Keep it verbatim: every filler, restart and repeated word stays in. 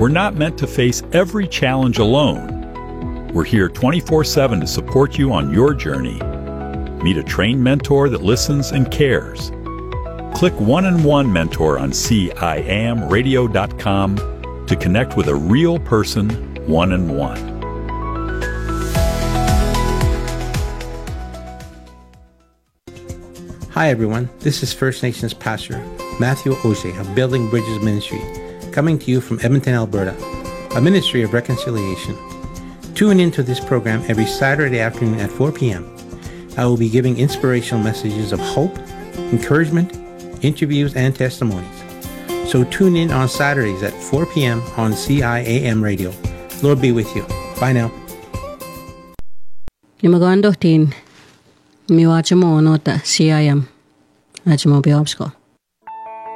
We're not meant to face every challenge alone. We're here twenty-four seven to support you on your journey. Meet a trained mentor that listens and cares. Click One-on-One Mentor on C I A M radio dot com to connect with a real person one-on-one. Hi everyone, this is First Nations Pastor Matthew Oje of Building Bridges Ministry, coming to you from Edmonton, Alberta, a ministry of reconciliation. Tune into this program every Saturday afternoon at four p.m. I will be giving inspirational messages of hope, encouragement, interviews, and testimonies. So tune in on Saturdays at four p.m. on C I A M Radio. Lord be with you. Bye now. Nimagando tin miwacha mo nota C I M. Acha mo biobsko.